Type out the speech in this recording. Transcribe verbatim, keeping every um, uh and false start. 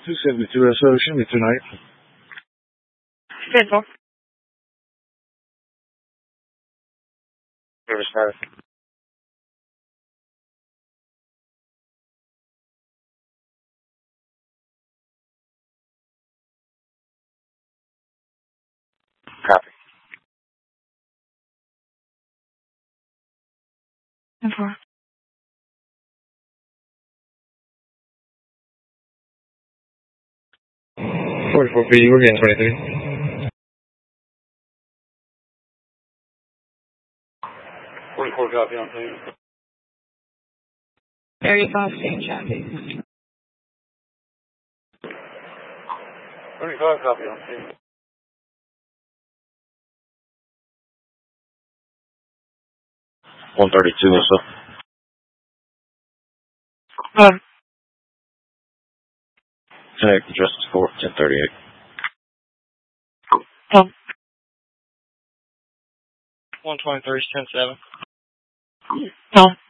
two seventy-two S O, show me tonight. ten four. Service five. Copy. ten four. forty-four P, we're getting twenty-three. forty-four copy on two. thirty-five, same traffic. thirty-five copy on two. one thirty-two or so. Um, Connect Justice four, ten thirty-eight. um, one twenty-three, ten seven. um.